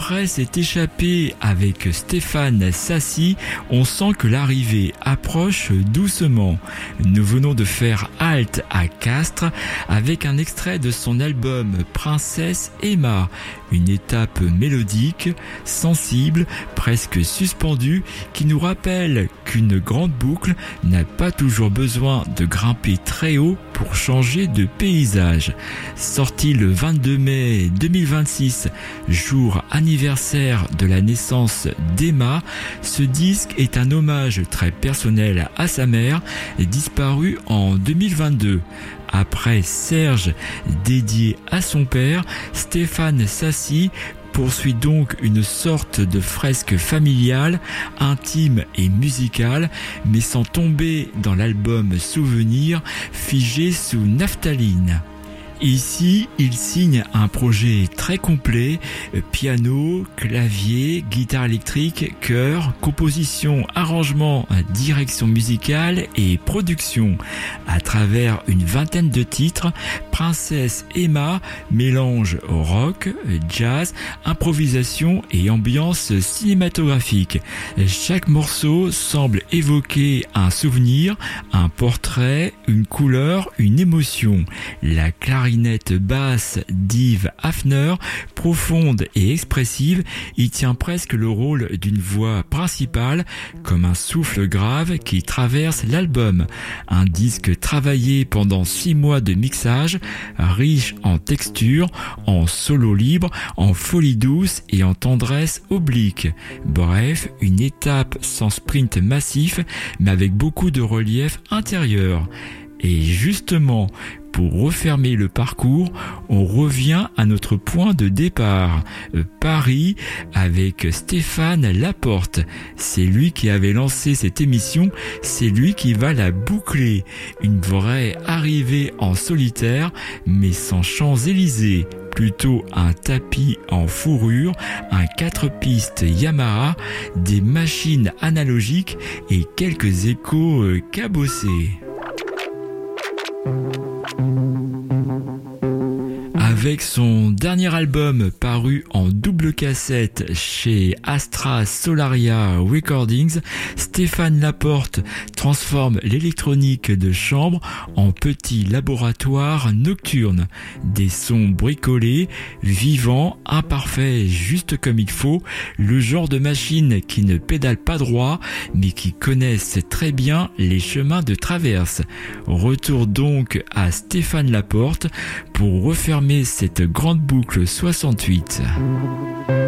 Après s'être échappé avec Stéphane Sassy, on sent que l'arrivée approche doucement. Nous venons de faire halte à Castres avec un extrait de son album Princesse Emma, une étape mélodique, sensible, presque suspendue, qui nous rappelle qu'une grande boucle n'a pas toujours besoin de grimper très haut pour changer de paysage. Sorti le 22 mai 2026, jour anniversaire de la naissance d'Emma, ce disque est un hommage très personnel à sa mère, disparue en 2022. Après Serge, dédié à son père, Stéphane Sassy poursuit donc une sorte de fresque familiale, intime et musicale, mais sans tomber dans l'album Souvenir figé sous naphtaline. Ici, il signe un projet très complet, piano, clavier, guitare électrique, chœur, composition, arrangement, direction musicale et production. À travers une vingtaine de titres, Princesse Emma mélange rock, jazz, improvisation et ambiance cinématographique. Chaque morceau semble évoquer un souvenir, un portrait, une couleur, une émotion. La clarinette basse d'Yves Hafner, profonde et expressive, y tient presque le rôle d'une voix principale, comme un souffle grave qui traverse l'album. Un disque travaillé pendant 6 mois de mixage, riche en texture, en solo libre, en folie douce et en tendresse oblique. Bref, une étape sans sprint massif, mais avec beaucoup de relief intérieur. Et justement, pour refermer le parcours, on revient à notre point de départ, Paris, avec Stéphane Laporte. C'est lui qui avait lancé cette émission, c'est lui qui va la boucler. Une vraie arrivée en solitaire, mais sans Champs-Élysées. Plutôt un tapis en fourrure, un 4 pistes Yamaha, des machines analogiques et quelques échos cabossés. Avec son dernier album paru en double cassette chez Astra Solaria Recordings, Stéphane Laporte transforme l'électronique de chambre en petit laboratoire nocturne. Des sons bricolés, vivants, imparfaits, juste comme il faut, le genre de machine qui ne pédale pas droit, mais qui connaissent très bien les chemins de traverse. Retour donc à Stéphane Laporte pour refermer cette grande boucle 68.